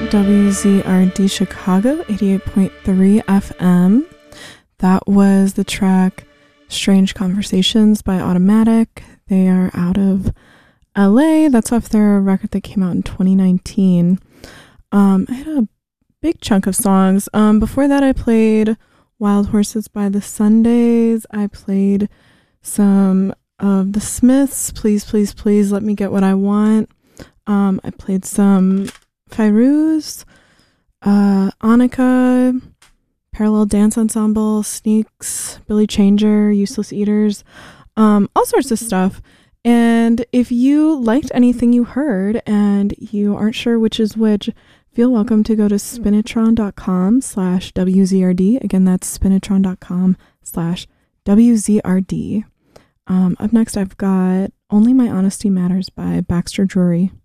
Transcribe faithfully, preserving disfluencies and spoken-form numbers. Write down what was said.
W Z R D Chicago, eighty-eight point three F M. That was the track Strange Conversations by Automatic. They are out of L A. That's off their record that came out in twenty nineteen. Um, I had a big chunk of songs. Um, before that, I played Wild Horses by the Sundays. I played some of the Smiths, Please, Please, Please Let Me Get What I Want. Um, I played some Fairuz, uh, Annika, Parallel Dance Ensemble, Sneaks, Billy Changer, Useless Eaters, um, all sorts of stuff. And if you liked anything you heard and you aren't sure which is which, feel welcome to go to spinitron.com slash WZRD. Again, that's spinitron.com slash WZRD. Um, up next, I've got Only My Honesty Matters by Baxter Drury.